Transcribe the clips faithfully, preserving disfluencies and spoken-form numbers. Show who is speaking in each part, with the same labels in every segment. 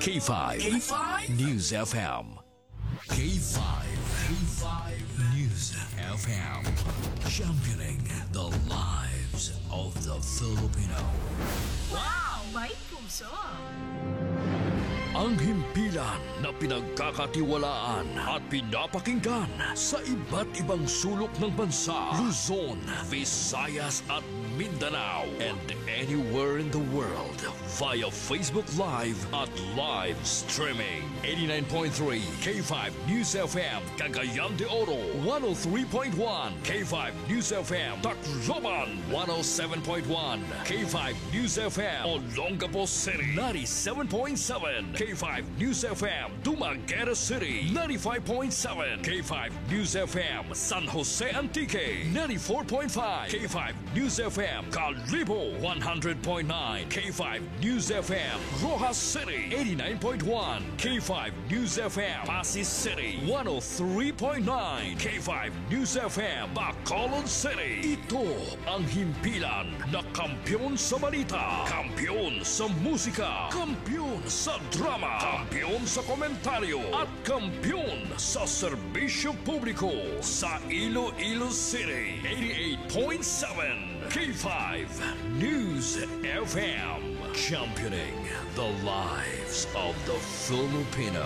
Speaker 1: K five. K five News F M. K five. K five News F M. Championing the lives of the Filipino.
Speaker 2: Wow! May puso!
Speaker 1: Ang himpilan na pinagkakatiwalaan at pinapakinggan sa iba't ibang sulok ng bansa, Luzon, Visayas at Mindanao, and anywhere in the world via Facebook Live at live streaming. eighty-nine point three K five News F M, Cagayan de Oro, one oh three point one K five News F M, Tacloban, one oh seven point one K five News F M, Olongapo City, ninety-seven point seven K five News F M, Dumaguete City, ninety-five point seven K five News F M, San Jose Antique, ninety-four point five K five News F M, Calibo, one hundred point nine K five News F M, Rojas City, eighty-nine point one K five News F M, Pasig City, one oh three point nine K five News F M, Bacolod City. Ito ang himpilan na kampyon sa balita, kampyon sa musika, kampyon sa drama, kampyon sa komentaryo, at kampyon sa serbisyo publiko sa Iloilo City. eighty-eight point seven K five News F M, championing the lives of the Filipino.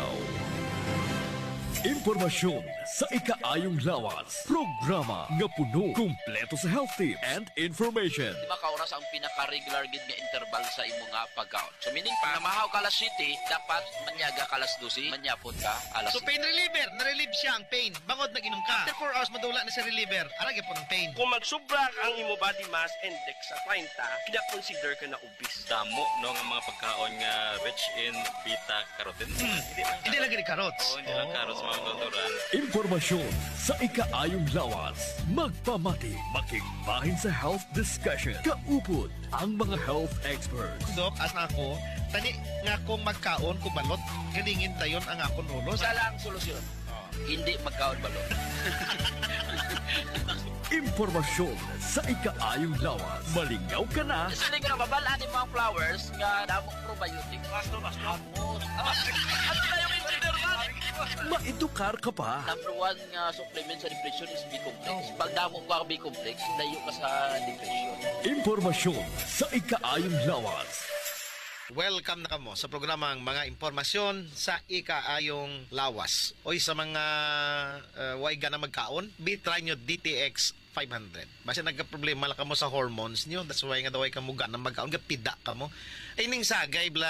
Speaker 1: Impormasyon sa ikaayong lawas. Programa nga puno, kumpleto sa health tips and information.
Speaker 3: Lima ka oras ang pinaka-regular gid nga interval sa imo nga pagkaon. So meaning pa, namahaw ka alas siyete, dapat manyaga ka alas dose, manyapon ka alas
Speaker 4: So pain reliever, na-relieve siya ang pain. Bangod nag-inom ka. After four hours, madula na sa reliever. Aragya po ng pain.
Speaker 5: Kung magsubra ang imo body mass index sa thirty, kina-consider ka na obese.
Speaker 6: Damo no nga mga pagkaon nga rich in beta-carotene.
Speaker 4: Hmm.
Speaker 6: Hindi lang
Speaker 4: Hindi lagi ni carrots.
Speaker 6: Oo, hindi lang carrots mga doktoran.
Speaker 1: Impormasyon sa ikaayong lawas. Magpamati, makigbahin sa health discussion. Kaupod ang mga health experts.
Speaker 4: Dok, as na ako, tani nga kung magkaon ko balot, galingin tayon ang akong ulo.
Speaker 3: Isa lang ang solusyon. Hindi magkaon balot.
Speaker 1: Impormasyon sa ikaayong lawas. Malingaw ka na.
Speaker 3: Sali ka na babalaan yung mga flowers nga damong probiotic. Pasto, pasto. Amos. At sila yung interval.
Speaker 1: Maedukar ka pa.
Speaker 3: Number one nga supplement sa depression is B-complex. Pag damo ka B-complex, layo ka sa depression.
Speaker 1: Impormasyon sa ikaayong lawas.
Speaker 4: Welcome na kamo sa programang mga impormasyon sa ikaayong lawas. Oy sa mga uh, way na magkaon, bitry nyo D T X five hundred. Basta nagka-problema lang kamo sa hormones nyo. That's why nga daw ay kamuga na magkaon. Gapida kamo. Ay ning sagay bla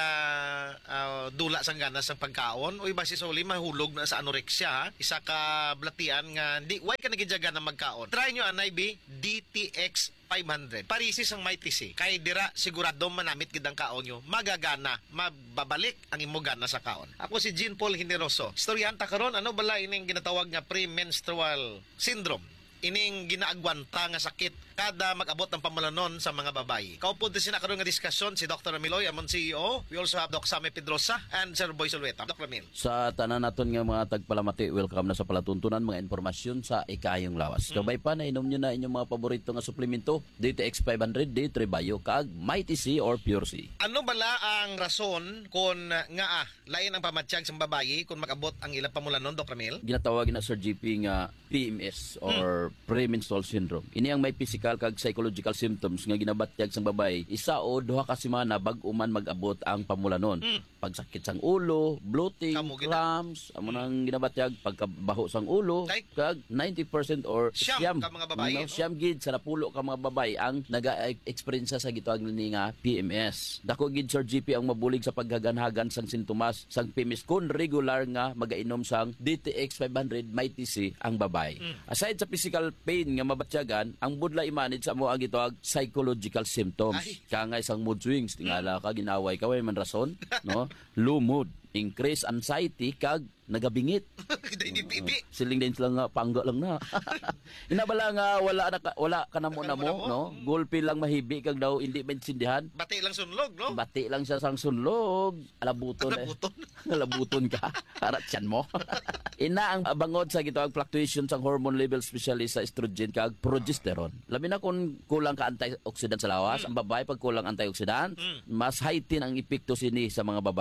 Speaker 4: uh, dula sang ganas sa pagkaon. Oy basi sa uli mahulog na sa anorexia. Ha? Isa ka blatian nga di why ka nagidyaga na magkaon. Try nyo anay B D T X five hundred. Parisis ang may tisi. Kay dira sigurado manamit gid ang kaon nyo. Magagana, mababalik ang imo gana sa kaon. Ako si Jean Paul Generoso. Storyanta karon ano bala ining ginatawag nga premenstrual syndrome. Ining ginaagwanta nga sakit kada mag-abot ng pamulanon sa mga babae. Kaupo din sina karon nga diskusyon si Doctor Amiloy, among C E O. We also have Doc Sammy Pedrosa and Sir Boy Solweta. Doctor Amil.
Speaker 7: Sa tanan naton nga mga tagpalamati, welcome na sa palatuntunan mga informasyon sa ikayong lawas. Mm. Kabay pa na inom nyo na inyong mga paborito nga suplemento, D T X five hundred, D three Bio, kag Mighty C or Pure C.
Speaker 4: Ano bala ang rason kung nga ah, lain ang pamatsyag sa babae kung mag-abot ang ilang pamulanon, Doctor Amil?
Speaker 7: Ginatawag na Sir G P nga P M S or mm. premenstrual syndrome. Ini ang may physical kag psychological symptoms nga ginabatyag sang babae. Isa o duha ka semana bag-o man mag-abot ang pamulanon. Mm. Pagsakit sang ulo, bloating, cramps, amo nang ginabatyag pagkabaho sang ulo,
Speaker 4: okay.
Speaker 7: kag ninety percent or
Speaker 4: siyam,
Speaker 7: siyam
Speaker 4: ka mga babae.
Speaker 7: No, siyam gid sa napulo ka mga babae ang naga-experience sa gitawag ni nga P M S. Dako gid Sir G P ang mabulig sa paghaganhagan sang sintomas sang P M S kun regular nga magainom sang D T X five hundred Mighty C ang babae. Mm. Aside sa physical pain nga mabatyagan, ang budla i-manage sa mo ang gitawag psychological symptoms. Ay. Kangay sang mood swings, tingala ka ginaway ka way man rason, no? Low mood, increase anxiety kag nagabingit.
Speaker 4: Bibi.
Speaker 7: Siling din sila nga pangga lang na. Inabala nga wala na ka, wala ka na mo na mo, no? Gulpi lang mahibi kag daw hindi maintindihan.
Speaker 4: Bati lang sunlog, no?
Speaker 7: Bati lang siya sang sunlog. Alabuton.
Speaker 4: Alabuton.
Speaker 7: Eh. Alabuton ka. Harat siyan mo. Ina ang bangod sa gitawag fluctuation sa hormone level especially sa estrogen kag progesterone. Labi na kung kulang ka antioxidant sa lawas, mm. ang babae pag kulang antioxidant, mm. mas heighten ang epekto sini sa mga babae.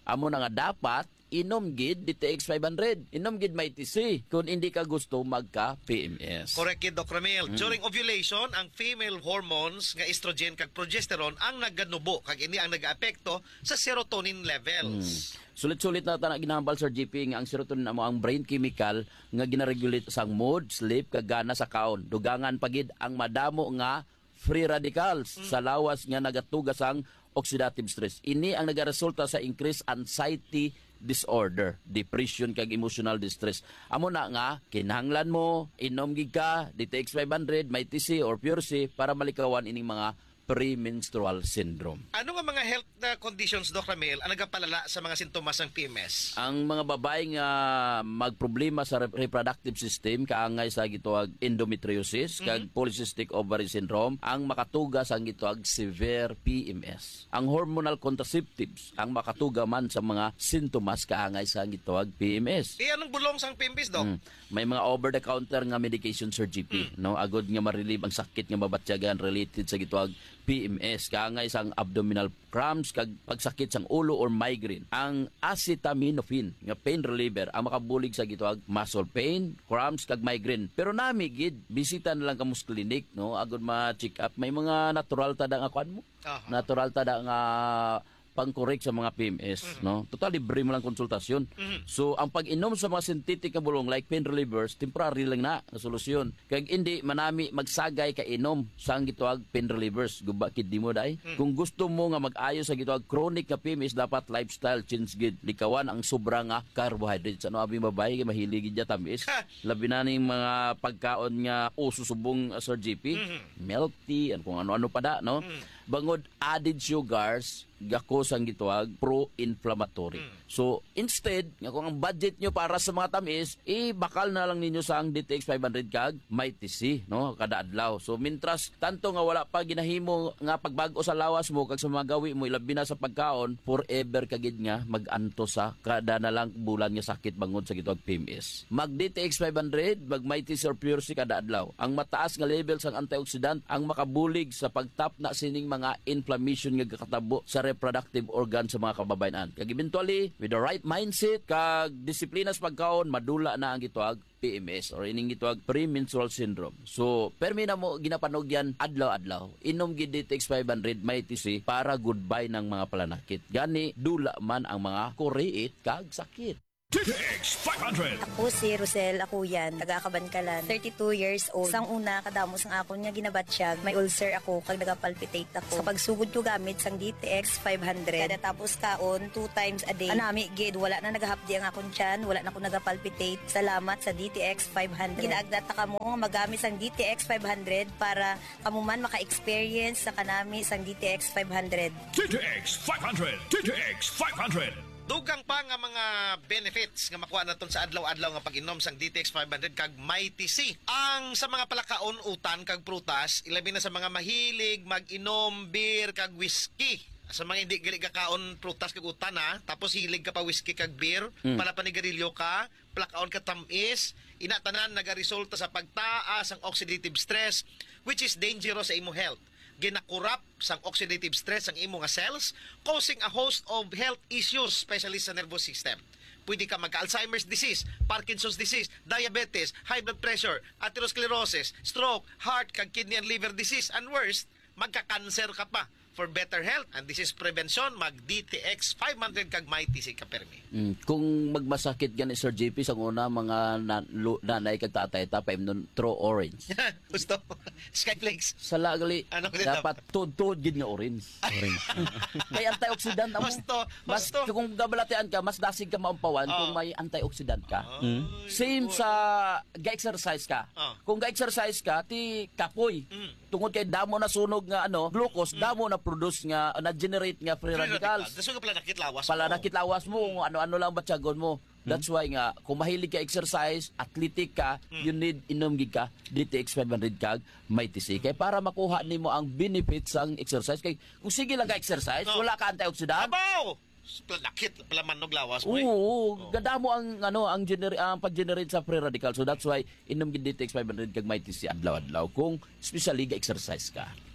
Speaker 7: amo na nga dapat inom gid D T X five hundred. Inom gid may T C kung hindi ka gusto magka-P M S.
Speaker 4: Correct kid, Doc Ramil. During ovulation, ang female hormones nga estrogen kag progesterone ang naganubo kag ini ang nagaapekto sa serotonin levels.
Speaker 7: Sulit-sulit na tanak ginahambal Sir G P nga ang serotonin amo ang brain chemical nga ginaregulate sang mood, sleep kag gana sa kaon. Dugangan pagid ang madamo nga free radicals sa lawas nga nagatugas ang oxidative stress. Ini ang nagaresulta sa increased anxiety disorder, depression kag emotional distress. Amo na nga kinahanglan mo inom gid ka D T X five hundred, may T C or Pure C para malikawan ining mga premenstrual syndrome.
Speaker 4: Ano nga mga health na conditions, Doc Ramil, ang nagapalala sa mga sintomas ng P M S?
Speaker 7: Ang mga babae nga magproblema sa rep- reproductive system kaangay sa gituag endometriosis kag polycystic ovary syndrome ang makatuga sa gituag severe P M S. Ang hormonal contraceptives ang makatuga man sa mga sintomas kaangay sa gituag P M S.
Speaker 4: Eh, anong bulong sa P M S, Doc?
Speaker 7: Mm. May mga over-the-counter nga medication Sir G P, no? Agod nga ma-relieve ang sakit nga mabatyagan related sa gituag P M S, kaangay isang abdominal cramps kag pagsakit sang ulo or migraine. Ang acetaminophen nga pain reliever ang makabulig sa gituag muscle pain, cramps kag migraine. Pero nami gid bisita na lang kamos clinic, no? Agod ma-check up. May mga natural tada nga kuan mo.
Speaker 4: Aha.
Speaker 7: Natural tada nga pang-correct sa mga P M S, mm-hmm. no? Total libre mo lang konsultasyon. Mm-hmm. So ang pag-inom sa mga synthetic nga bulong like pain relievers, temporary lang na na solusyon. Kag hindi manami magsagay ka inom sa ang gituag pain relievers. Guba kid di mo dai. Mm-hmm. Kung gusto mo nga mag-ayo sa gituag chronic nga P M S, dapat lifestyle change gid. Likawan ang sobra nga carbohydrates. Ano abi babae kay mahilig gid ya tamis. Labi na ning mga pagkaon nga uso subong uh, Sir G P, mm-hmm. milk tea, and kung ano-ano pa da, no? Mm-hmm. Bangod added sugars, gakos ang gituag pro-inflammatory. Mm. So, instead, nga kung ang budget nyo para sa mga tamis, eh, bakal na lang ninyo sa ang D T X five hundred kag may T C, no? Kada adlaw. So, mintras, tanto nga wala pa ginahimo nga pagbago sa lawas mo, kag sa mga gawi mo, ilabi na sa pagkaon, forever kagid nga mag-anto sa kada na lang bulan nga sakit bangod sa gituag P M S. Mag D T X five hundred, mag may T C or Pure C kada adlaw. Ang mataas nga levels ang antioxidant ang makabulig sa pagtap na sining mga inflammation nga kakatabo sa reproductive organ sa mga kababayan. Kag eventually, with the right mindset, kag disiplina sa pagkaon, madula na ang gituag P M S or ining gituag premenstrual syndrome. So, permi na mo ginapanog yan adlaw-adlaw. Inom gid D T X five hundred may T C para goodbye ng mga palanakit. Gani, dula man ang mga kuriit kag sakit.
Speaker 1: D T X five hundred.
Speaker 8: Ako si Rosel Akuyan, taga Kabankalan, thirty-two years old. Sang una, kadamos ang akon nga ginabatsyag, may ulcer ako, kag nagapalpitate ako. Sa pagsugod ko gamit sang D T X five hundred, kada tapos kaon, two times a day. Anami, gid, wala na nagahapdi ang akon tiyan, wala na ako nagapalpitate. Salamat sa D T X five hundred. Ginaagdata ka mo, magamit sang D T X five hundred para kamuman maka-experience sa kanami sang D T X five hundred.
Speaker 1: D T X five hundred. D T X five hundred.
Speaker 4: Dugang pa nga mga benefits nga makuha naton sa adlaw-adlaw nga pag-inom sang D T X five hundred kag may T C. Ang sa mga palakaon, utan kag prutas, ilabi na sa mga mahilig mag-inom beer kag whiskey. Sa mga hindi gali kakaon prutas kag utan ha, tapos hilig ka pa whiskey kag beer, mm. para panigarilyo ka, palakaon ka tamis, inatanan nagaresulta sa pagtaas ang oxidative stress which is dangerous sa imong health. Ginakurap sang oxidative stress ang imong cells, causing a host of health issues, especially sa nervous system. Pwede ka magka-Alzheimer's disease, Parkinson's disease, diabetes, high blood pressure, atherosclerosis, stroke, heart, kag kidney and liver disease, and worst, magka-cancer ka pa. For better health and disease prevention, mag-D T X five hundred kag may T C ka permi.
Speaker 7: Mm, kung magmasakit gani Sir J P sa una mga na, lu, nanay kag tatay ta paim nun throw orange.
Speaker 4: Gusto Skyflakes.
Speaker 7: Sa lagali
Speaker 4: Ano din
Speaker 7: dapattud-tud gid nga orange. Orange. Kay antioxidant amo.
Speaker 4: Gusto,
Speaker 7: Mas
Speaker 4: gusto.
Speaker 7: kung gabalatian ka, mas dasig ka maumpawan
Speaker 4: Oh.
Speaker 7: kung may antioxidant ka.
Speaker 4: Mm.
Speaker 7: Same sa ga-exercise ka.
Speaker 4: Oh.
Speaker 7: Kung ga-exercise ka, ti kapoy.
Speaker 4: Mm.
Speaker 7: Tungod kay damo na sunog nga ano, glucose,
Speaker 4: Mm.
Speaker 7: damo na produce nga na-generate nga free,
Speaker 4: Free
Speaker 7: radicals.
Speaker 4: Daso nga pala nakitlawas mo.
Speaker 7: Pala nakitlawas mo, kung ano-ano lang batyagon mo. That's why nga, kung mahilig ka exercise, athletic ka, you need inom gid ka D T X five hundred kag may T C. Kay para makuha nimo ang benefits sang exercise. Kay kung sige lang ka exercise,
Speaker 4: No.
Speaker 7: wala ka antioxidant.
Speaker 4: Abaw! Nakit pala manog lawas mo. eh.
Speaker 7: Oo, ganda mo ang ano ang gener ang pag-generate sa free radical. So that's why inom gid D T X five hundred kag may T C adlaw-adlaw kung especially ga exercise ka.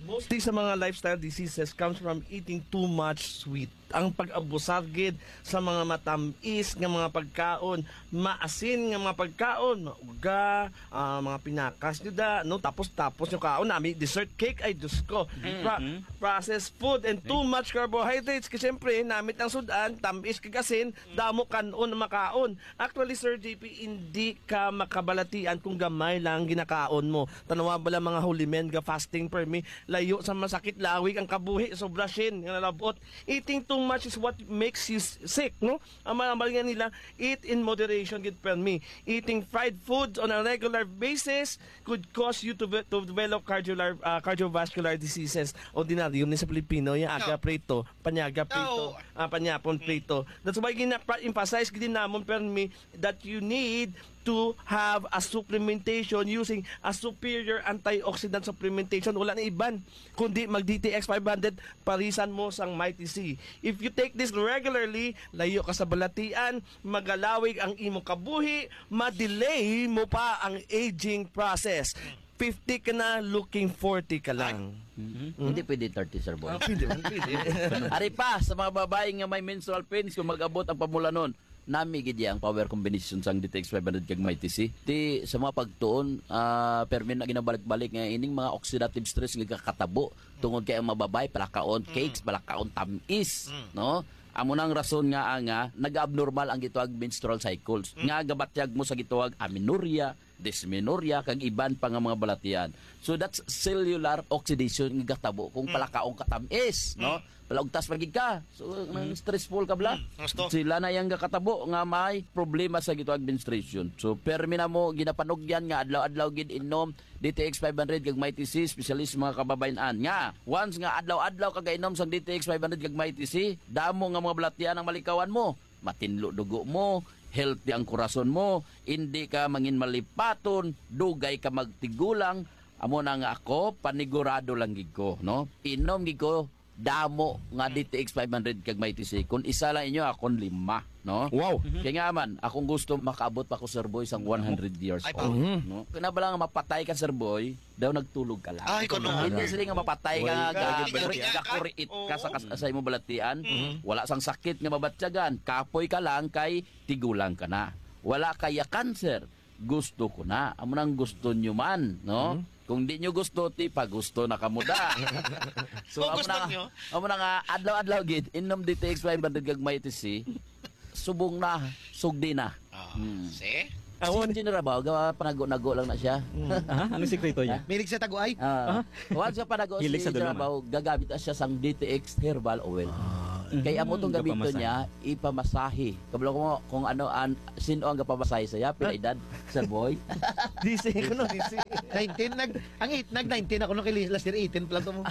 Speaker 9: Mostly sa mga lifestyle diseases comes from eating too much sweet. Ang pag-abusar gid sa mga matamis nga mga pagkaon, maasin nga mga pagkaon, mauga, ah, mga pinakas nyo da, no? Tapos tapos yung kaon nami dessert cake ay Diyos ko. Pra- processed food and too much carbohydrates kasi syempre namit ang sudan, tamis kagasin, damo kanon na makaon. Actually Sir J P, hindi ka makabalatian kung gamay lang ginakaon mo. Tanawa bala mga holy men ga fasting per me, layo sa masakit lawig ang kabuhi sobra shin nga nalabot. Eating too much is what makes you sick, no? Ang mga nga nila, eat in moderation gid per me. Eating fried foods on a regular basis could cause you to, to develop cardiovascular uh, cardiovascular diseases. Ordinaryo ni sa Pilipino yung aga preto, panyaga preto, uh, panyapon preto. That's why gina-emphasize gid namon per me that you need to have a supplementation using a superior antioxidant supplementation. Wala na iban kundi mag-D T X five hundred parisan mo sang Mighty C. If you take this regularly, layo ka sa balatian, magalawig ang imong kabuhi, ma-delay mo pa ang aging process. fifty ka na, looking forty ka lang.
Speaker 7: Mm-hmm. Hindi pwede thirty, Sir Boy.
Speaker 9: Ah, pwede, pwede.
Speaker 7: Ari pa, sa mga babae nga may menstrual pains, kung mag-abot ang pamulanon, nami gid ang power combination sang D T X five hundred kag Mighty C. Ti sa mga pagtuon, uh, permin na ginabalik-balik nga ining mga oxidative stress nga kakatabo tungod kay ang mga babae palakaon cakes, palakaon tamis, no? Amo nang rason nga nga nag-abnormal ang gituag menstrual cycles. Nga gabatyag mo sa gituag amenorrhea, dysmenorrhea kag iban pa nga mga balatian. So that's cellular oxidation nga gatabo kung palakaong katamis, no? Palagtas pagig ka. So nang stressful ka bla.
Speaker 4: Gusto.
Speaker 7: Sila na yang kakatabo nga may problema sa gituag menstruation. So permi na mo ginapanugyan nga adlaw-adlaw gid inom D T X five hundred kag Mighty C, especially sa mga kababayan-an. Nga once nga adlaw-adlaw ka gainom sang D T X five hundred kag Mighty C, damo nga mga balatian ang malikawan mo. Matinlo dugo mo, healthy ang kurason mo, hindi ka mangin malipaton, dugay ka magtigulang. Amo na nga ako, panigurado lang gid ko, no? Inom gid ko damo nga D T X five hundred kag Mighty C. Kung isa lang inyo, akong lima, no?
Speaker 9: Wow.
Speaker 7: Kaya nga man, akong gusto makaabot pa ko, Sir Boy, sang one hundred years
Speaker 4: Ay,
Speaker 7: old.
Speaker 9: Mhm.
Speaker 7: No? Kaya na ba lang mapatay ka, Sir Boy, daw nagtulog ka lang.
Speaker 4: Ay, kuno.
Speaker 7: Hindi sila nga mapatay ka,
Speaker 4: Wala.
Speaker 7: gakuri-
Speaker 4: Wala.
Speaker 7: gakuriit ka sa,
Speaker 4: Oo.
Speaker 7: sa imong balatian. Wala sang sakit nga mabatyagan. Kapoy ka lang kay tigulang ka na. Wala kaya cancer. Gusto ko na. Amo nang gusto nyo man, no? Kung di nyo gusto, ti pa gusto na kamuda.
Speaker 4: Kung
Speaker 7: amo
Speaker 4: gusto
Speaker 7: na,
Speaker 4: nyo.
Speaker 7: amo na nga, adlaw-adlaw gid, inom D T X five hundred kag Mighty C, subong na, sugdi na.
Speaker 4: Ah,
Speaker 7: Hmm.
Speaker 4: see?
Speaker 7: Si Engineer Rabaw, gawa panago-nago lang na siya.
Speaker 10: Aha, anong sekreto niya?
Speaker 11: Milig sa taguay.
Speaker 7: Ah, once sa panago si
Speaker 10: Hilig sa
Speaker 7: Engineer
Speaker 10: dulungan.
Speaker 7: Rabaw, gagamit na siya sang D T X herbal oil. Kaya amo tong
Speaker 10: Mm,
Speaker 7: gamito
Speaker 10: gapamasahe.
Speaker 7: niya, ipamasahe. Kabalo ko kung ano, an, sino ang gapamasahe saya, pila edad, Sir Boy.
Speaker 9: D C ko no, D C.
Speaker 11: nineteen, nag, ang eight, nag nineteen ako nung kay last year, eighteen pala to mo.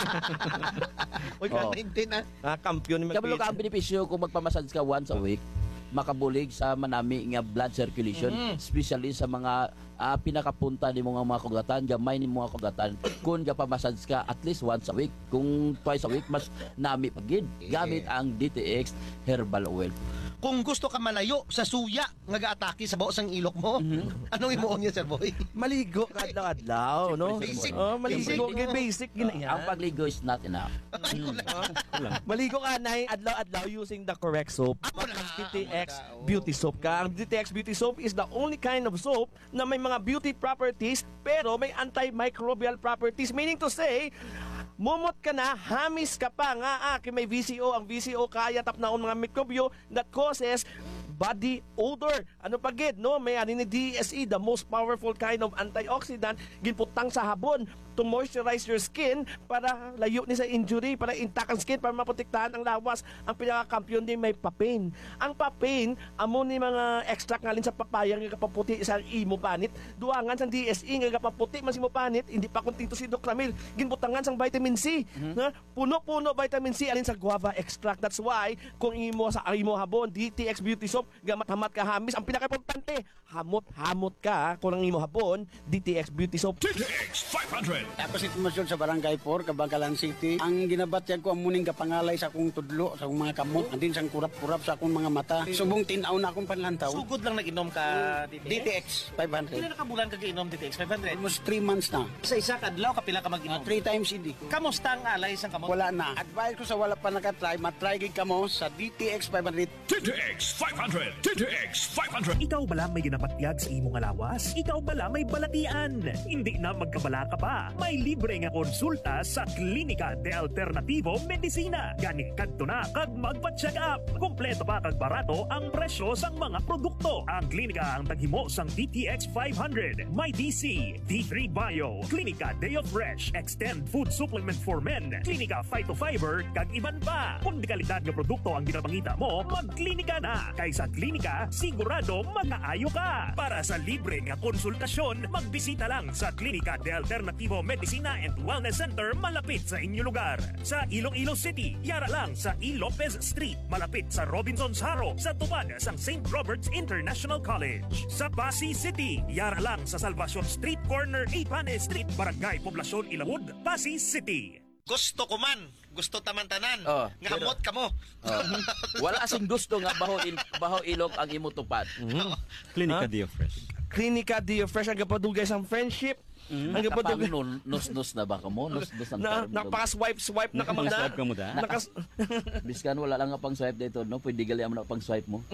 Speaker 11: Uy, ka
Speaker 7: Oo.
Speaker 11: nineteen ah.
Speaker 9: Ah, kampiyon ni
Speaker 7: Kabalo ka ang
Speaker 9: Magpitch.
Speaker 7: benepisyo kung magpamassage ka once a week, makabulig sa manami nga blood circulation, especially sa mga ah, pinakapunta ni mga mga kugatan, gamay ni mga kugatan. Kung gapamassage ka at least once a week, kung twice a week, mas nami pagid. Gamit ang D T X herbal oil.
Speaker 11: Kung gusto ka malayo sa suya nga gaatake sa baos ang ilok mo, anong imuon niya, Sir Boy?
Speaker 9: Maligo ka adlaw-adlaw, no?
Speaker 11: Basic.
Speaker 9: Oh, maligo
Speaker 11: Basic.
Speaker 9: gid basic gina yan.
Speaker 7: Ang pagligo is not enough.
Speaker 9: Maligo ka na adlaw-adlaw using the correct soap. D T X Beauty Soap ka. Ang D T X Beauty Soap is the only kind of soap na may mga beauty properties pero may antimicrobial properties. Meaning to say, mumot ka na, hamis ka pa nga, ah, kay may V C O. Ang V C O kaya tapnaon mga mikrobyo that causes body odor. Ano pa gid, no? May ani ni D S E, the most powerful kind of antioxidant, ginputang sa habon to moisturize your skin para layo ni sa injury, para intact ang skin, para maprotektahan ang lawas. Ang pinaka-kampiyon din may papain. Ang papain, amo ni mga extract ngalin sa papaya nga kapaputi sa imo panit. Duangan sa D S E nga kapaputi man si mo panit, hindi pa kuntento si Doc Ramil. Ginbutangan sang vitamin C. Na puno-puno vitamin C alin sa guava extract. That's why kung imo sa imo habon, D T X Beauty Soap, gamat-hamat ka hamis. Ang pinaka-importante, hamot-hamot ka kung ang imo habon, D T X Beauty Soap.
Speaker 1: D T X five hundred
Speaker 10: Ako si Tumasyon sa Barangay four, Kabangkalan City. Ang ginabatyag ko ang muning kapangalay sa akong tudlo, sa akong mga kamot, andin sang kurap-kurap sa akong mga mata. Subong tinaw na akong panlantaw.
Speaker 4: Sugod lang nag-inom ka D
Speaker 10: D
Speaker 4: T
Speaker 10: T
Speaker 4: X.
Speaker 10: X five hundred.
Speaker 4: Pila na ka bulan ka inom D T X five hundred?
Speaker 10: Almost three months na.
Speaker 4: Sa isa ka adlaw kapila ka
Speaker 10: Uh,
Speaker 4: mag-inom.
Speaker 10: three times hindi.
Speaker 4: Kamusta ang alay sa kamot?
Speaker 10: Wala na. Advice ko sa wala pa nakatry, matry gig kamo sa D T X five hundred.
Speaker 1: D T X five hundred, D T X five hundred.
Speaker 12: Ikaw bala may ginapatyag sa imong alawas? Ikaw bala may balatian? Hindi na magkabala ka pa. May libre nga konsulta sa Klinika de Alternativo Medicina. Gani kadto na kag magpa-check up. Kompleto pa kag barato ang presyo sang mga produkto. Ang klinika ang taghimo sang D T X five hundred, may D C, D three Bio, Klinika Deo Fresh, Extend Food Supplement for Men, Klinika Phytofiber, kag iban pa. Kung di kalidad nga produkto ang ginapangita mo, magklinika na. Kaysa klinika, sigurado makaayo ka. Para sa libre nga konsultasyon, magbisita lang sa Klinika de Alternativo Medicina and Wellness Center malapit sa inyong lugar. Sa Iloilo City, yara lang sa E. Lopez Street, malapit sa Robinson's Haro, sa tubad sang Saint Robert's International College. Sa Pasig City, yara lang sa Salvacion Street, corner Ipane Street, Barangay Poblacion Ilawod, Pasig City.
Speaker 4: Gusto ko man, gusto taman-tanan.
Speaker 7: Oh,
Speaker 4: nga
Speaker 7: pero-
Speaker 4: amot ka mo.
Speaker 7: Oh. Wala sing gusto nga baho il, baho ilok ang imo tupad.
Speaker 6: Klinika
Speaker 9: Ah?
Speaker 6: Dio Fresh.
Speaker 9: Klinika Dio Fresh ang kapadugay sa friendship. Ang
Speaker 7: Kapag
Speaker 9: kapadugay.
Speaker 7: nun- nus-nus na ba ka mo? Nus-nus ang
Speaker 9: Na,
Speaker 7: term.
Speaker 9: nakapaka-swipe-swipe na ka mo na.
Speaker 6: Nakapaka-swipe ka mo da?
Speaker 9: Nakas,
Speaker 7: Biskan wala lang nga pang swipe dito, no? Pwede gali mo na pang swipe mo.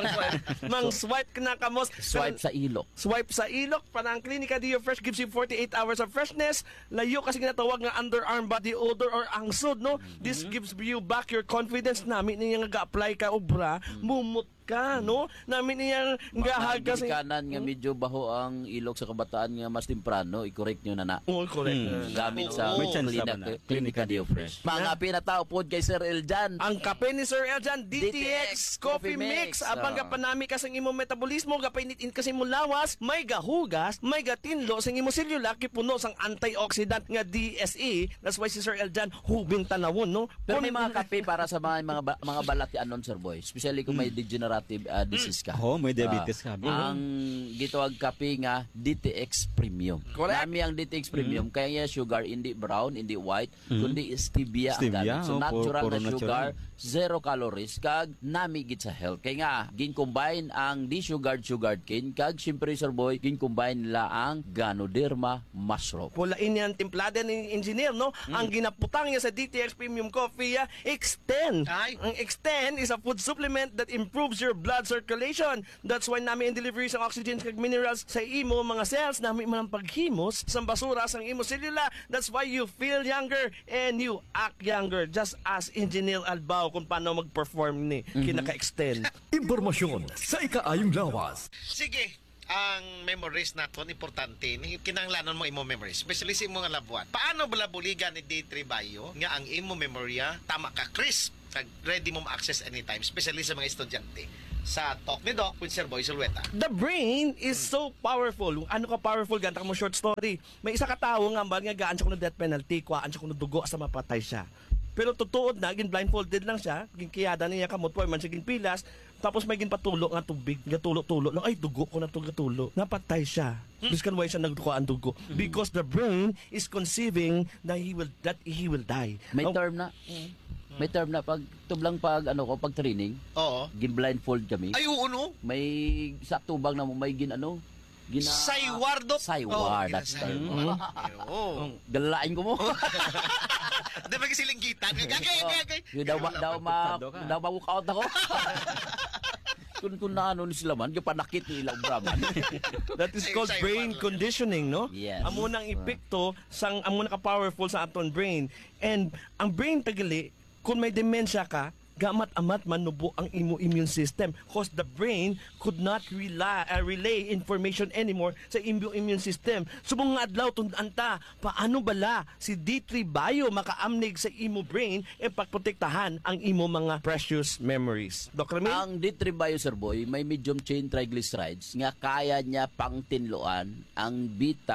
Speaker 9: mang swipe ka na ka mo.
Speaker 7: Swipe sa ilok.
Speaker 9: Swipe sa ilok. Para ang Klinika Dio Fresh gives you forty-eight hours of freshness. Layo kasi ginatawag nga underarm body odor or angsod, no? This gives you back your confidence. Namin niya nga ga-apply ka obra, mumut ka, no? Namin niya gahag ka sa...
Speaker 7: kanan nga medyo baho ang ilok sa kabataan nga mas temprano, i-correct nyo na na.
Speaker 9: Oh, correct.
Speaker 7: Hmm. Gamit sa
Speaker 6: May chance
Speaker 7: Klinika,
Speaker 6: naman na.
Speaker 7: Klinika Dio Fresh. Mga pinatao po kay Sir Eljan.
Speaker 9: Ang kape ni Sir Eljan, D T X Coffee Mix. Abang
Speaker 7: Ah.
Speaker 9: gapanami ka sa imo metabolismo, gapainit-in kasi mo lawas, may gahugas, may gatinlo sa imo selula, kipuno sang antioxidant nga D S E. That's why si Sir Eljan hubing tanawon, no?
Speaker 7: Pero
Speaker 9: Kung-
Speaker 7: may mga kape para sa mga mga, ba- mga balatian nun, Sir Boy. Especially kung may degenerative uh, disease ka.
Speaker 6: Oh, may diabetes ka.
Speaker 7: Ah, ang gitawag kape nga D T X Premium.
Speaker 9: Correct.
Speaker 7: Nami ang D T X Premium kaya niya sugar hindi brown, hindi white, kundi stevia, ang
Speaker 6: Stevia,
Speaker 7: gamit. So
Speaker 6: oh,
Speaker 7: natural
Speaker 6: puro
Speaker 7: na sugar,
Speaker 6: natural.
Speaker 7: zero calories kag nami gid sa health. Kaya nga gin-combine ang di-sugared sugared cane kag syempre Sir Boy gin-combine nila ang Ganoderma mushroom.
Speaker 9: Pulain yan timplada ni engineer, no? Ang ginaputang niya sa D T X Premium Coffee, ah, Extend.
Speaker 4: Ay.
Speaker 9: Ang Extend is a food supplement that improves your blood circulation. That's why namin in delivery sa oxygen kag minerals sa imo mga cells, namin man ang paghimos sa basura sa imo selula. That's why you feel younger and you act younger. Just as Engineer Albao kung paano mag-perform ni kinaka-extend.
Speaker 1: Impormasyon sa ikaayong lawas.
Speaker 4: Sige, ang memories naton importante ni kinahanglanon mo imo memories, especially sa imo nga labuan. Paano bala buligan ni D three Bio nga ang imo memorya tama ka crisp kag ready mo ma-access anytime, especially sa mga estudyante. Sa Talk ni Doc with Sir Boy Sulweta.
Speaker 9: The brain is so powerful. Ano ka powerful? Ganta mo short story. May isa ka tao nga ba nga gaan siya kuno death penalty, kuhaan siya kuno dugo sa mapatay siya. Pero tutuod na, gin blindfolded lang siya, gin kiyada niya kamot po, man siya gin pilas, tapos may gin patulo nga tubig, gatulo-tulo lang, ay dugo ko na to gatulo. Napatay siya. Biskan why siya nagduko ang dugo? Because the brain is conceiving that he will that he will die.
Speaker 7: May
Speaker 9: Oh,
Speaker 7: term na. May term na pag tublang pag ano ko pag training,
Speaker 4: Oo.
Speaker 7: gin blindfold kami.
Speaker 4: Ay, oo, no?
Speaker 7: May sa tubang na mo may gin ano, gina
Speaker 4: Saywardot.
Speaker 7: Saywar,
Speaker 4: Oo,
Speaker 7: that's the
Speaker 4: ginasayward. Oo.
Speaker 7: Galain ko mo.
Speaker 4: Di ba kasi linggitan? Gagay, gagay.
Speaker 7: Yung daw ma- daw ma daw ma walk out ako. Kung kung na ano ni sila man, yung panakit ni ilang Brahman.
Speaker 9: That is called
Speaker 4: Say-
Speaker 9: brain
Speaker 4: say-
Speaker 9: conditioning, no?
Speaker 7: Yes.
Speaker 9: Amo nang epekto sang amo na ka-powerful sa aton brain. And ang brain tagali, kung may dementia ka, gamat-amat manubo ang imo immune system because the brain could not rely, uh, relay information anymore sa imo immune system. Subong nga adlaw tund-anta, paano bala si D three Bio makaamnig sa imo brain e pagprotektahan ang imo mga precious memories. Doc Ramil?
Speaker 7: Ang D three Bio, Sir Boy, may medium chain triglycerides nga kaya niya pang tinloan ang beta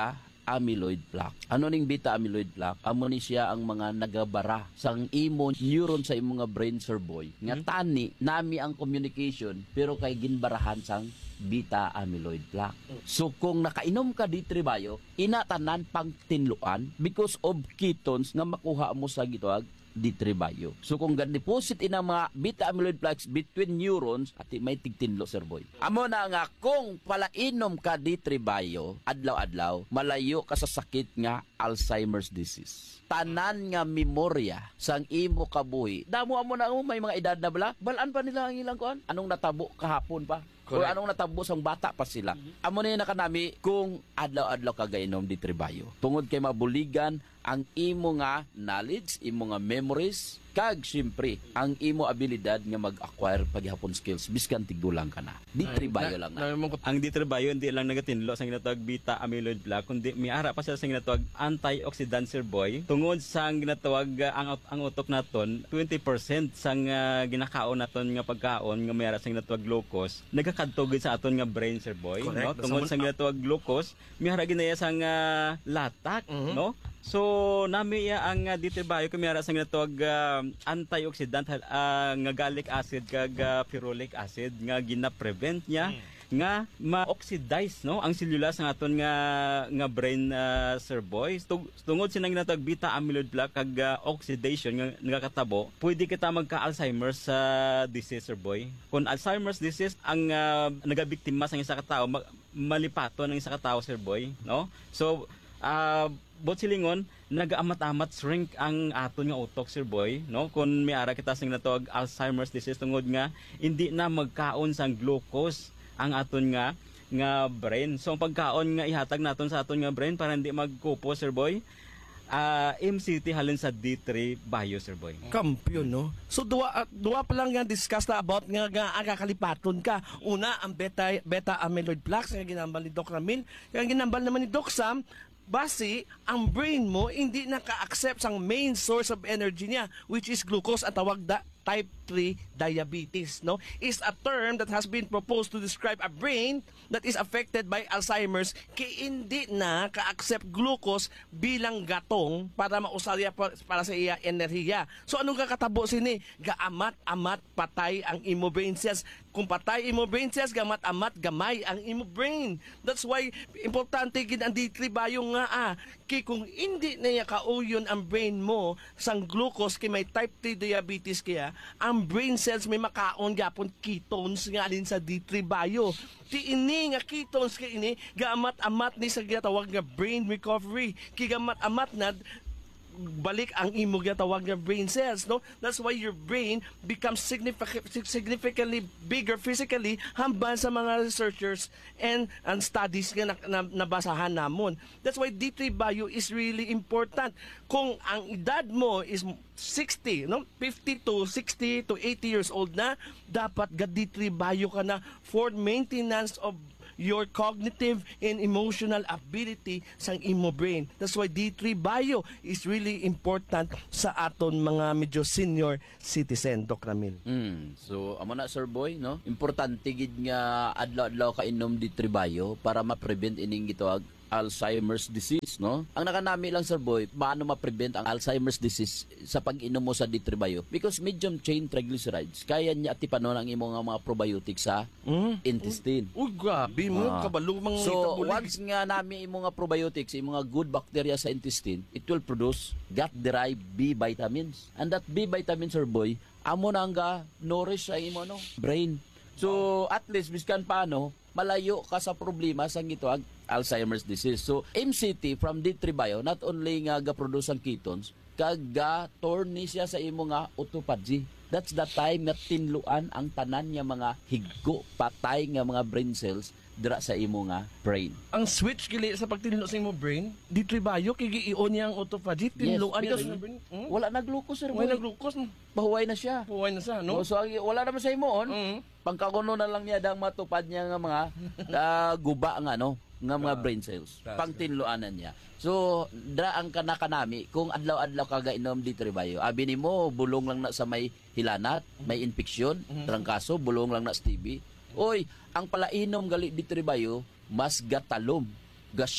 Speaker 7: amyloid plaque. Ano ning beta amyloid plaque? Amo ni siya ang mga nagabara sang imo neuron sa imong nga brain, sir boy. Nga tani nami ang communication pero kay ginbarahan sang beta amyloid plaque. So kung nakainom ka di tribayo, inatanan pang tinluan because of ketones nga makuha mo sa gitawag di tribayo. So kung gan-deposit ina mga beta amyloid plaques between neurons at may tigtinlo, sir boy. Amo na nga kung palainom ka di tribayo adlaw-adlaw, malayo ka sa sakit nga Alzheimer's disease. Tanan nga memorya sang imo kabuhi. Damo amo na mo may mga edad na bala, balaan pa nila ang ilang kuan. Anong natabo kahapon pa? O anong natabo sang bata pa sila. Amo na yun na kanami kung adlaw-adlaw ka gainom di tribayo. Tungod kay mabuligan ang imo nga knowledge, imo nga memories, kag siyempre ang imo abilidad nga mag-acquire paghihapon skills biskan tigulang ka na. Di tribayo lang na.
Speaker 6: Ang di tribayo hindi lang nagatinlo sa ginatawag beta amyloid plaque kundi miara pa siya sa ginatawag antioxidant, sir boy. Tungod sa ginatawag uh, ang ang utok naton twenty percent sang uh, ginakaon naton nga pagkaon nga miara sa ginatawag glucose nagakadtog sa aton nga brain, sir boy. No? Tungod sa ginatawag glucose miara ginaya sang uh, latak, uh-huh. no? So nami ya ang uh, ditibayo kumiyara sa ginatawag uh, antioxidant uh, nga gallic acid kag uh, ferulic acid nga gina-prevent niya mm. nga ma-oxidize no ang selula sa aton nga nga brain, uh, sir boy. Tungod sinang ginatawag beta amyloid plaque kag uh, oxidation nga nagakatabo, pwede kita magka-Alzheimer's uh, disease, sir boy. Kung Alzheimer's disease ang uh, nagabiktima sa isa ka tawo, ma- malipaton ang isa ka tawo, sir boy, no? So uh, bot silingon nagaamat-amat shrink ang aton nga utok, sir boy, no? Kung may ara kita sing natawag Alzheimer's disease tungod nga hindi na magkaon sang glucose ang aton nga nga brain. So ang pagkaon nga ihatag naton sa aton nga brain para hindi magkupo, sir boy, uh, M C T halin sa D three bio, sir boy.
Speaker 9: Kampiyon, no? So duwa uh, duwa pa lang nga discuss na about nga nga agakalipaton ka. Una ang beta beta amyloid plaques nga ginambal ni Doc Ramil, nga ginambal naman ni Doc Sam. Base, ang brain mo hindi naka-accept ang main source of energy niya, which is glucose at tawag da type three diabetes, no? Is a term that has been proposed to describe a brain that is affected by Alzheimer's kay hindi na ka-accept glucose bilang gatong para mausarya para sa iya enerhiya. So anong kakatabo sini? Gaamat-amat patay ang imo brain cells. Kung patay imo brain cells, gamat-amat gamay ang imo brain. That's why importante gid ang D three bio nga ah. Kay kung hindi na niya kauyon ang brain mo sang glucose kay may type three diabetes kaya, ang brain cells may makaon gapon ketones nga din sa D three bio. Ti ini nga ketones kay ini gamat-amat ni sa ginatawag nga brain recovery. Kay gamat-amat na balik ang imo ginatawag nga brain cells, no? That's why your brain becomes significant, significantly bigger physically hamban sa mga researchers and and studies nga na, na, nabasahan namon. That's why D three bio is really important. Kung ang edad mo is sixty, no? fifty to sixty to eighty years old na, dapat ga D three bio ka na for maintenance of your cognitive and emotional ability sang imo brain. That's why D three bio is really important sa aton mga medyo senior citizen, Doc Ramil.
Speaker 7: Mm. So, amo na, sir boy, no? Importante gid nga adlaw-adlaw ka inom D three bio para ma-prevent ining gitawag Alzheimer's disease, no? Ang nakanami lang, sir boy, paano ma-prevent ang Alzheimer's disease sa pag-inom mo sa D three bio? Because medium chain triglycerides, kaya niya atipanon ang imong mga probiotics sa mm. intestine.
Speaker 9: Uy, grabe mo, ah. kabalumang
Speaker 7: So, once nga nami imong mga probiotics, imong mga good bacteria sa intestine, it will produce gut-derived B vitamins. And that B vitamins, sir boy, amo na nga nourish sa imo, no? Brain. So, at least, biskan paano, malayo ka sa problema sa gitawag Alzheimer's disease. So, M C T from D three bio, not only nga ga-produce ang ketones, kag ga-turn ni siya sa imo nga autophagy. That's the time nga tinluan ang tanan nga mga higgo, patay nga mga brain cells dira sa imo nga brain.
Speaker 9: Ang switch gili sa pagtinlo sa imo brain, D three bio kay gi-ion niya ang autophagy, tinluan
Speaker 7: yes,
Speaker 9: niya sa brain. Hmm?
Speaker 7: Wala na glucose, sir.
Speaker 9: Wala na glucose.
Speaker 7: Pahuway na siya.
Speaker 9: Pahuway na siya, no?
Speaker 7: So, so wala naman sa imo on.
Speaker 9: Mm-hmm.
Speaker 7: Pangkakuno na lang niya dang matupad niya nga mga uh, guba nga no, nga mga brain cells. Pangtinluanan niya. So, dra ang kanakanami kung adlaw-adlaw ka gainom D three bio. Abi nimo bulong lang na sa may hilanat, may infeksyon, mm-hmm. trangkaso, bulong lang na sa T B. Oy, ang palainom gali D three bio mas gatalom, ga sharp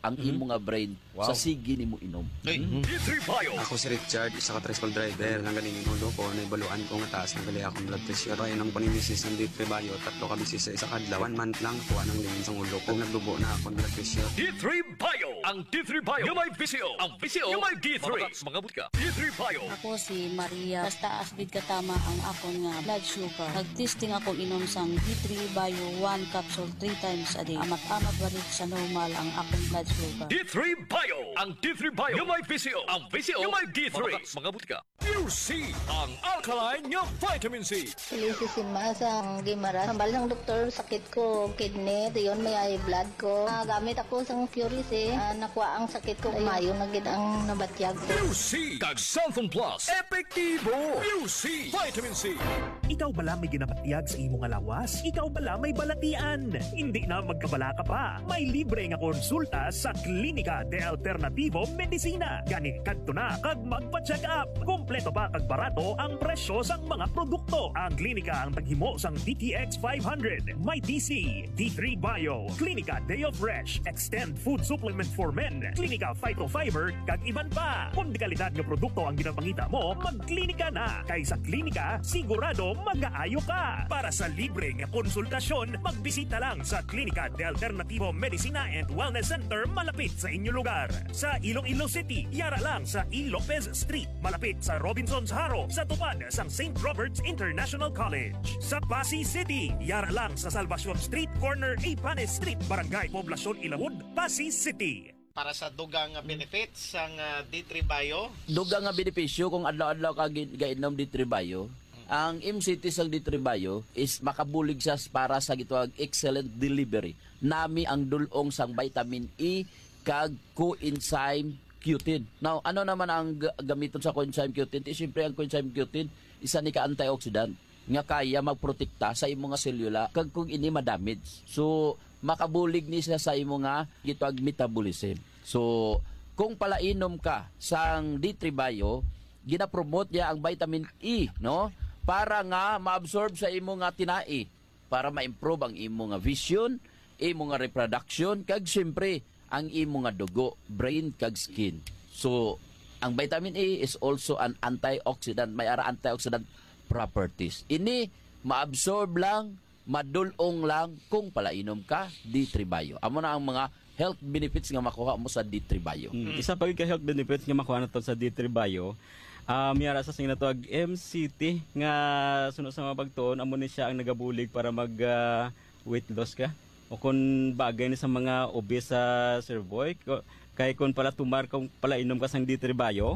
Speaker 7: ang imo nga brain sa sige nimo inom.
Speaker 1: D three Bio.
Speaker 13: Ako si Richard, isa ka tricycle driver. Nang galing ulo ko, naibaluan ko nga taas ng gali akong blood pressure. Kaya nang panimisis ng D three Bio, tatlo ka bisis sa isa kadlaw. One month lang, kuha ng linis ang ulo ko. Nagdubo na akong blood pressure.
Speaker 1: D three Bio. Ang D three Bio. Yung may V C O. Ang V C O. Yung may D three. Mga butka. D three Bio.
Speaker 14: Ako si Maria. Basta asbid katama ang akon nga blood sugar. Nag-testing ako inom sang D three Bio one capsule three times a day. Amat-amat balik sa normal ang akong blood sugar.
Speaker 1: D three Bio. Ang D three Bio. Yung may V C O. Ang V C O. Yung may D three. Mga butka. Pure C. Ang alkaline nga vitamin C.
Speaker 15: Lisi si Masa, ang gimara. Sambal ng doktor, sakit ko, kidney, yun may ay blood ko. Ah, gamit ako sa Puris eh. Ah, nakuha ang sakit ko. Mayo na gid ang nabatyag ko.
Speaker 1: Pure C. Kag Santhon Plus. Epektibo. Pure C. Vitamin C.
Speaker 12: Ikaw bala may ginabatyag sa imong alawas? Ikaw bala may balatian? Hindi na magkabala ka pa. May libre nga konsulta sa Klinika de Alternativo Medicina. Gani kadto na kag magpa-check up. Kompleto ba kag barato ang presyo sang mga produkto. Ang klinika ang taghimo sang D T X five hundred, may D C, D three Bio, Klinika Deo Fresh, Extend Food Supplement for Men, Klinika Phytofiber, kag iban pa. Kung di kalidad nga produkto ang ginapangita mo, magklinika na. Kay sa klinika, sigurado mag-aayo ka. Para sa libre nga konsultasyon, magbisita lang sa Klinika de Alternativo Medicina and Wellness Center malapit sa inyong lugar. Sa Iloilo City, yara lang sa E. Lopez Street, malapit sa Robinson's Haro, sa tupad sang Saint Robert's International College. Sa Pasig City, yara lang sa Salvacion Street, corner A. Panes Street, Barangay Poblacion Ilawod, Pasig City.
Speaker 4: Para sa dugang benefits sang uh, D three Bio.
Speaker 7: Dugang nga benepisyo kung adlaw-adlaw ka gi- gainom D three Bio, ang M C T sang D three Bio is makabulig sa para sa gitawag excellent delivery. Nami ang dulong sang vitamin E kag coenzyme Q ten. Now, ano naman ang g- gamiton sa coenzyme Q ten? Siyempre ang coenzyme Q ten isa ni ka antioxidant nga kaya magprotekta sa imong nga selula kag kung ini madamage. So makabulig ni siya sa imong nga gitawag metabolism. So kung palainom ka sang D three Bio, gina-promote niya ang vitamin E, no? Para nga ma-absorb sa imong nga tinai, para ma-improve ang imong nga vision, imong nga reproduction, kag siyempre ang imong nga dugo, brain kag skin. So ang vitamin E is also an antioxidant, may ara antioxidant properties. Ini ma-absorb lang, madulong lang kung palainom ka D three Bio. Amo na ang mga health benefits nga makuha mo sa D three Bio.
Speaker 6: Mm. Isa pa ka health benefits nga makuha nato sa D three Bio. Uh, miyara sa sing natawag M C T nga sunod sa mga pagtuon amo ni siya ang nagabulig para mag uh, weight loss ka. O kung bagay ni sa mga obese sa Sir Boy, kay kung pala tumar kung pala inom ka sang D three Bio,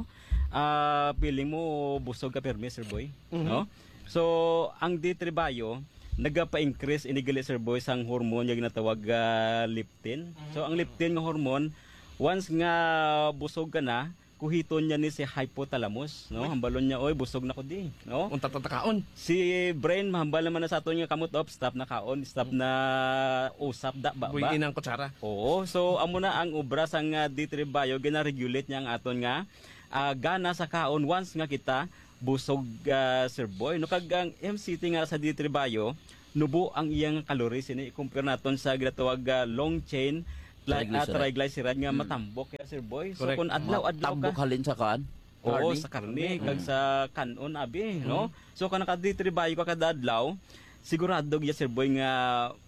Speaker 6: uh, feeling mo busog ka permi Sir Boy, mm-hmm. no? So ang D three Bio nagapa-increase inigali Sir Boy sang hormone nga ginatawag uh, leptin. So ang leptin nga hormone once nga busog ka na, kuhiton niya ni si hypothalamus, no? Hambalon niya, oy, busog na ko di, no?
Speaker 9: Unta tatakaon.
Speaker 6: Si brain mahambal naman na sa ato niya kamot up, stop na kaon, stop na usap da ba ba.
Speaker 9: Buyin ang kutsara.
Speaker 6: Oo, so amo na ang obra sang uh, D three Bio, gina-regulate niya ang aton nga uh, gana sa kaon once nga kita busog uh, Sir Boy. No kag ang M C T nga sa D three Bio, nubo ang iyang calories ini i-compare naton sa ginatawag uh, long chain like uh, triglyceride nga hmm. matambok ya Sir Boy. So
Speaker 7: correct.
Speaker 6: Kung adlaw-adlaw ka
Speaker 7: tambok halin sa kan?
Speaker 6: Oo, sa karne kag hmm. sa kanon abi, hmm. no? So kana ka D three Bio ka kada adlaw, sigurado ya Sir Boy nga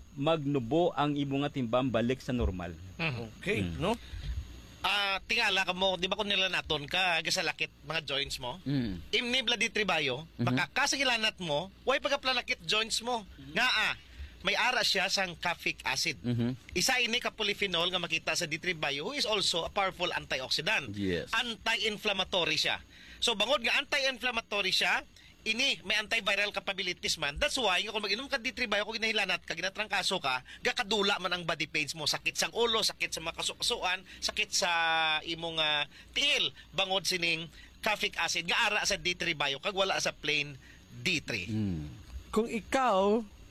Speaker 6: magnubo ang imo nga timbang balik sa normal.
Speaker 9: Okay, hmm. no?
Speaker 4: Ah, uh, tingala ka mo, di ba kung nila naton ka gasalakit mga joints mo? Mm. Imnibla D three Bio, mm-hmm. baka kasagilanat mo, way pagaplanakit joints mo. Mm-hmm. Nga ah, may ara siya sang caffeic acid. Mm-hmm. Isa ini ka polyphenol nga makita sa D three Bio who is also a powerful antioxidant.
Speaker 7: Yes.
Speaker 4: Anti-inflammatory siya. So bangod nga anti-inflammatory siya, ini may antiviral capabilities man. That's why kung mag-inom ka D three Bio, kung ginahilanat ka, ginatrangkaso ka, gakadula man ang body pains mo, sakit sang ulo, sakit sa mga kasukasuan, sakit sa imong uh, tiil, bangod sining caffeic acid nga ara sa D three Bio kag wala sa plain D three.
Speaker 9: Mm. Kung ikaw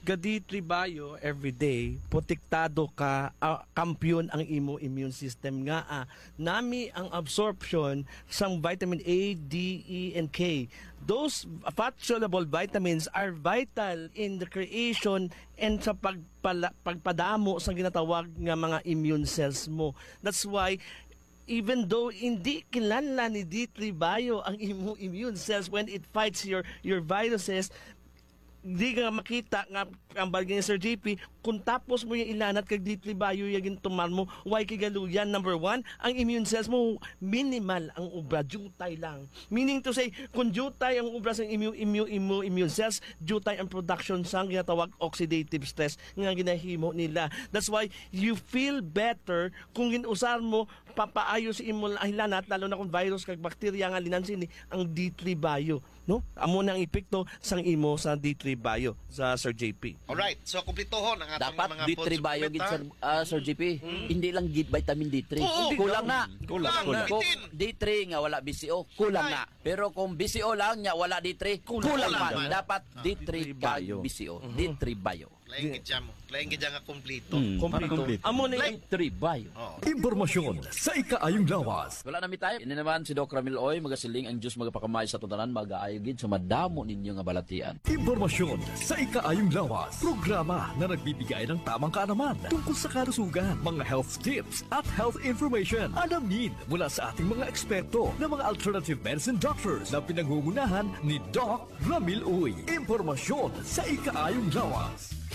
Speaker 9: ga D three Bio every day protektado ka, uh, kampiyon ang imo immune system nga ah, nami ang absorption sang vitamin A, D, E, and K. Those fat-soluble vitamins are vital in the creation and sa pagpala, pagpadamo sa ginatawag nga mga immune cells mo. That's why even though hindi kinlanlan ni D three Bio ang imo immune cells when it fights your your viruses, di ka makita nga ang bagay ni Sir J P kung tapos mo yung ilanat kag D three Bio yung tumar mo, why kigaluyan? Number one, ang immune cells mo minimal ang ubra, jutay lang. Meaning to say, kung jutay ang ubra sa immune, immune, immune, immune cells, jutay ang production sa ginatawag oxidative stress nga ginahimo nila. That's why you feel better kung ginusar mo papaayos imo ilanat, lalo na kung virus kag bakterya nga linansin ang D three Bio. No? Amo na ang epekto sang imo sa D three Bio sa Sir J P.
Speaker 4: Alright, so kumplitohon ang atong
Speaker 7: Dapat
Speaker 4: mga
Speaker 7: D
Speaker 4: food
Speaker 7: three Bio
Speaker 4: supplement,
Speaker 7: gid
Speaker 4: ha?
Speaker 7: Sir, ah, Sir J P. Hindi lang gid vitamin D three.
Speaker 4: Oo,
Speaker 7: kulang na.
Speaker 4: Kulang, kulang.
Speaker 7: Kung D three nga wala B C O, kulang na. Pero kung B C O lang nya wala D three, kulang,
Speaker 4: Kulang
Speaker 7: man.
Speaker 4: man.
Speaker 7: Dapat D three Bio, B C O, D three Bio.
Speaker 4: Laing gid mo. Laing gid nga kumplito.
Speaker 6: Hmm, para
Speaker 9: Kompleto.
Speaker 6: kompleto.
Speaker 9: Amo na
Speaker 7: D three Bio.
Speaker 12: Impormasyon sa ikaayong lawas.
Speaker 7: Wala na mi tayo. Ini naman si Doc Ramil Oy, magasiling ang Diyos magapakamay sa tutanan, mag-aayo gid sa madamo ninyo nga balatian.
Speaker 12: Impormasyon sa ikaayong lawas. Programa na nagbibigay ng tamang kaalaman tungkol sa kalusugan, mga health tips at health information. Alamin mula sa ating mga eksperto na mga alternative medicine doctors na pinangungunahan ni Doc Ramil Uy. Impormasyon sa ikaayong lawas.